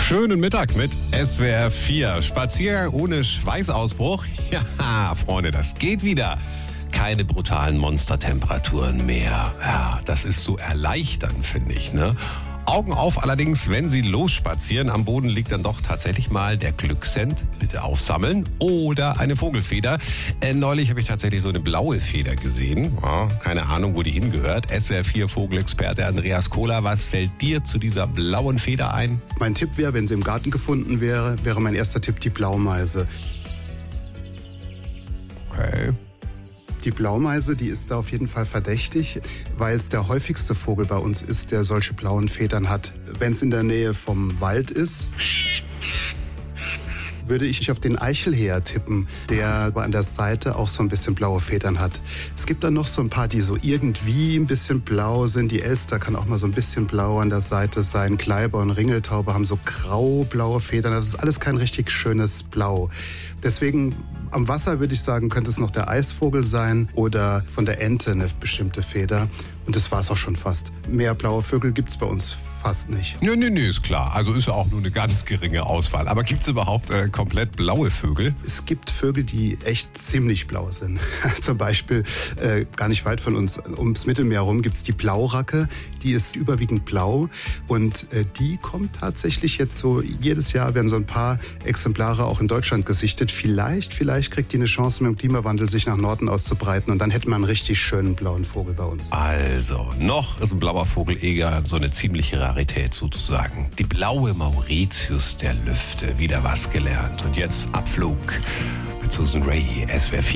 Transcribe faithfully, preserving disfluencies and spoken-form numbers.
Schönen Mittag mit S W R vier. Spaziergang ohne Schweißausbruch? Ja, Freunde, das geht wieder. Keine brutalen Monstertemperaturen mehr. Ja, das ist so erleichternd, finde ich, ne? Augen auf allerdings, wenn Sie losspazieren. Am Boden liegt dann doch tatsächlich mal der Glückssend. Bitte aufsammeln. Oder eine Vogelfeder. Äh, neulich habe ich tatsächlich so eine blaue Feder gesehen. Ja, keine Ahnung, wo die hingehört. S W R vier Vogelexperte Andreas Kohler, was fällt dir zu dieser blauen Feder ein? Mein Tipp wäre, wenn sie im Garten gefunden wäre, wäre mein erster Tipp die Blaumeise. Okay. Die Blaumeise, die ist da auf jeden Fall verdächtig, weil es der häufigste Vogel bei uns ist, der solche blauen Federn hat. Wenn es in der Nähe vom Wald ist, würde ich auf den Eichelheer tippen, der an der Seite auch so ein bisschen blaue Federn hat. Es gibt dann noch so ein paar, die so irgendwie ein bisschen blau sind. Die Elster kann auch mal so ein bisschen blau an der Seite sein. Kleiber und Ringeltaube haben so grau-blaue Federn. Das ist alles kein richtig schönes Blau. Deswegen am Wasser würde ich sagen, könnte es noch der Eisvogel sein oder von der Ente eine bestimmte Feder. Und das war es auch schon fast. Mehr blaue Vögel gibt es bei uns fast nicht. Nö, nö, nö, ist klar. Also ist ja auch nur eine ganz geringe Auswahl. Aber gibt es überhaupt äh, komplett blaue Vögel? Es gibt Vögel, die echt ziemlich blau sind. Zum Beispiel, äh, gar nicht weit von uns, ums Mittelmeer rum, gibt es die Blauracke. Die ist überwiegend blau. Und äh, die kommt tatsächlich jetzt so, jedes Jahr werden so ein paar Exemplare auch in Deutschland gesichtet. Vielleicht, vielleicht kriegt die eine Chance, mit dem Klimawandel sich nach Norden auszubreiten. Und dann hätten wir einen richtig schönen blauen Vogel bei uns. Also, noch ist ein blauer Vogel eher so eine ziemliche Rarität sozusagen. Die blaue Mauritius der Lüfte. Wieder was gelernt. Und jetzt Abflug mit Susan Ray, S W R vier.